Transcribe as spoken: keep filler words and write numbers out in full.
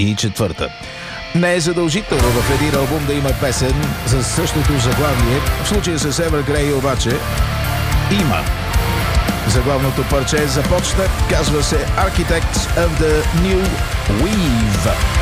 и четвърта. Не е задължително в един албум да има песен за същото заглавие. В случая с Evergrey обаче има. Заглавното парче започна, казва се Architects of the New Weave.